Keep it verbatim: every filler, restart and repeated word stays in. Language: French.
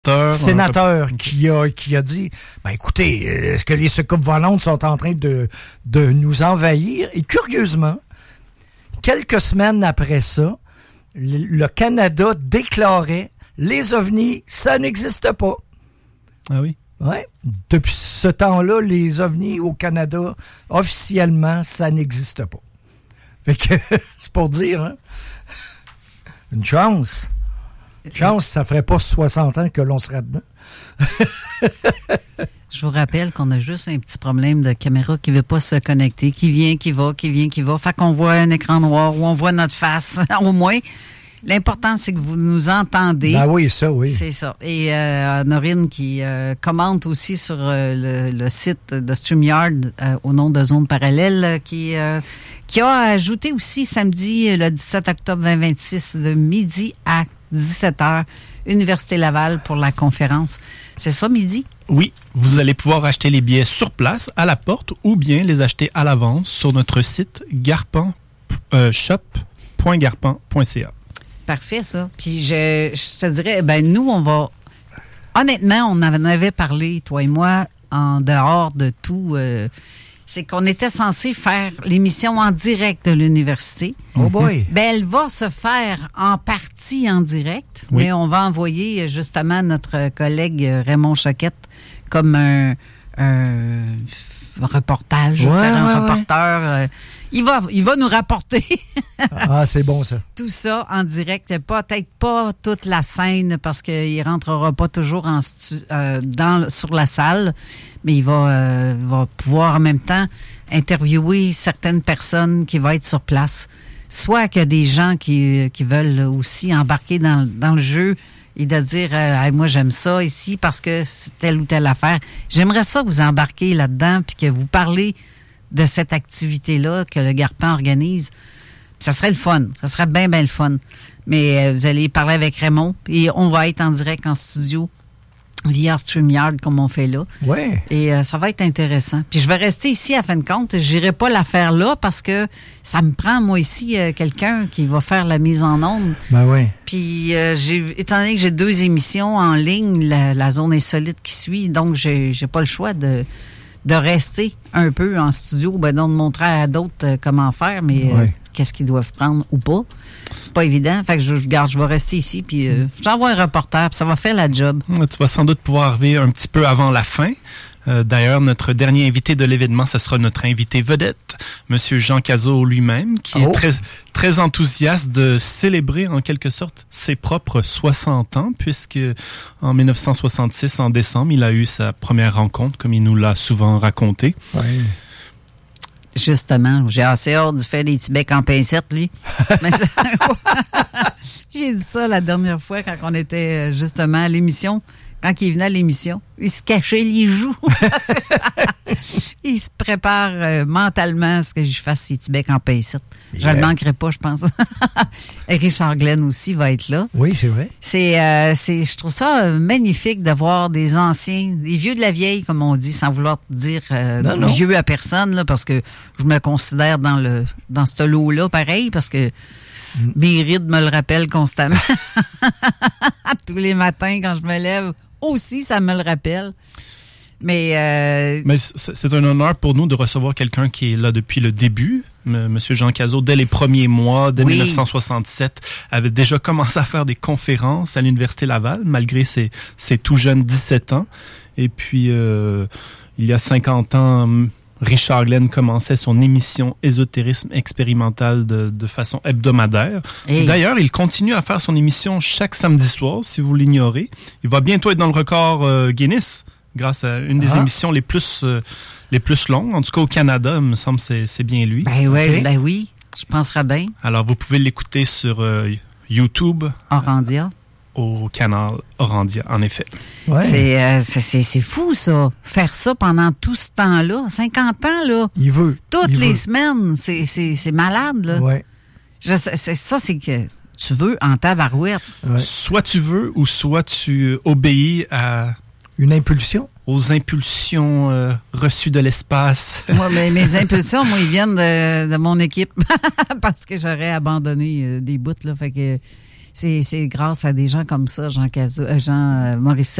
sénateur qui a, qui a dit, ben écoutez, est-ce que les soucoupes volantes sont en train de, de nous envahir? Et curieusement, quelques semaines après ça, le, le Canada déclarait les ovnis, ça n'existe pas. Ah oui? Ouais. Depuis ce temps-là, les ovnis au Canada, officiellement, ça n'existe pas. Fait que, c'est pour dire, hein? Une chance. Chance, ça ferait pas soixante ans que l'on serait dedans. Je vous rappelle qu'on a juste un petit problème de caméra qui veut pas se connecter, qui vient, qui va, qui vient, qui va. Fait qu'on voit un écran noir où on voit notre face, au moins. L'important, c'est que vous nous entendez. Ben oui, ça, oui. C'est ça. Et euh, Norine qui euh, commente aussi sur euh, le, le site de StreamYard euh, au nom de Zone Parallèle, euh, qui, euh, qui a ajouté aussi samedi, le dix-sept octobre vingt vingt-six, de midi à dix-sept heures, Université Laval pour la conférence. C'est ça, midi? Oui, vous allez pouvoir acheter les billets sur place, à la porte, ou bien les acheter à l'avance sur notre site garpan, euh, shop point garpan point c a. Parfait, ça. Puis je, je te dirais, ben nous, on va... Honnêtement, on en avait parlé, toi et moi, en dehors de tout... Euh, c'est qu'on était censé faire l'émission en direct de l'université. Oh boy! Ben, elle va se faire en partie en direct, oui. Mais on va envoyer justement notre collègue Raymond Choquette comme un, un reportage, ouais, faire un ouais, reporter. Ouais. Euh, il va, il va nous rapporter. Ah, c'est bon ça. Tout ça en direct, peut-être pas toute la scène parce qu'il rentrera pas toujours en stu- euh, dans sur la salle, mais il va, euh, va pouvoir en même temps interviewer certaines personnes qui vont être sur place. Soit qu'il y a des gens qui, qui veulent aussi embarquer dans, dans le jeu et de dire euh, hey, moi j'aime ça ici parce que c'est telle ou telle affaire. J'aimerais ça que vous embarquez là-dedans puis que vous parlez de cette activité-là que le Garpan organise. Puis ça serait le fun. Ça serait bien, bien le fun. Mais euh, vous allez parler avec Raymond et on va être en direct en studio via StreamYard comme on fait là. Ouais. Et euh, ça va être intéressant. Puis je vais rester ici à fin de compte. J'irai pas la faire là parce que ça me prend, moi, ici, euh, quelqu'un qui va faire la mise en onde. Ben oui. Puis euh, j'ai, étant donné que j'ai deux émissions en ligne, la, la zone insolite qui suit, donc j'ai, j'ai pas le choix de... de rester un peu en studio, ben non de montrer à d'autres euh, comment faire, mais euh, ouais. qu'est-ce qu'ils doivent prendre ou pas. C'est pas évident. Fait que je, je garde, je vais rester ici, puis euh, j'envoie un reporter, puis ça va faire la job. Tu vas sans doute pouvoir arriver un petit peu avant la fin. Euh, d'ailleurs, notre dernier invité de l'événement, ce sera notre invité vedette, Monsieur Jean Cazot lui-même, qui oh. est très, très enthousiaste de célébrer en quelque sorte ses propres soixante ans, puisque en dix-neuf cent soixante-six, en décembre, il a eu sa première rencontre, comme il nous l'a souvent raconté. Ouais. Justement, j'ai assez hâte de faire des petits becs en pincette, lui. J'ai dit ça la dernière fois quand on était justement à l'émission. Quand il venait à l'émission, il se cachait les joues. Il se prépare euh, mentalement à ce que je fasse ses petits becs en pincette. Yeah. Je ne le manquerai pas, je pense. Et Richard Glenn aussi va être là. Oui, c'est vrai. C'est, euh, c'est, je trouve ça euh, magnifique de voir des anciens, des vieux de la vieille, comme on dit, sans vouloir dire euh, non, non. vieux à personne, là, parce que je me considère dans le dans ce lot-là, pareil, parce que mm. mes rides me le rappellent constamment. Tous les matins, quand je me lève, aussi, ça me le rappelle. Mais, euh... Mais c'est un honneur pour nous de recevoir quelqu'un qui est là depuis le début. M. Jean Cazot, dès les premiers mois, dès oui. dix-neuf cent soixante-sept, avait déjà commencé à faire des conférences à l'Université Laval, malgré ses, ses tout jeunes dix-sept ans. Et puis, euh, il y a cinquante ans, Richard Glenn commençait son émission Ésotérisme expérimental de, de façon hebdomadaire. Hey. D'ailleurs, il continue à faire son émission chaque samedi soir, si vous l'ignorez. Il va bientôt être dans le record euh, Guinness, grâce à une des ah. émissions les plus euh, les plus longues. En tout cas, au Canada, il me semble que c'est, c'est bien lui. Ben, ouais, okay. ben oui, je penserais bien. Alors, vous pouvez l'écouter sur euh, YouTube. Orandia. Au canal Orandia, en effet. Ouais. C'est, euh, c'est, c'est, c'est fou, ça. Faire ça pendant tout ce temps-là. cinquante ans, là. Il veut. Toutes il les veut. semaines. C'est, c'est, c'est malade, là. Ouais. Je, c'est, ça, c'est que tu veux en tabarouette. Ouais. Soit tu veux ou soit tu obéis à... Une impulsion? Aux impulsions euh, reçues de l'espace. Moi, mais mes impulsions, moi, ils viennent de, de mon équipe. Parce que j'aurais abandonné euh, des bouts, là. Fait que c'est, c'est grâce à des gens comme ça, Jean Cazot, euh, Jean euh, Morissette,